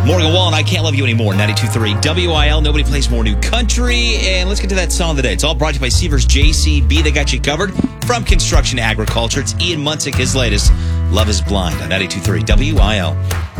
Morgan Wallen, I Can't Love You Anymore, 92.3 WIL. Nobody plays more new country. And let's get to that song of the day. It's all brought to you by Seavers JCB. They got you covered from construction to agriculture. It's Ian Munsick, his latest, Love is Blind, on 92.3 WIL.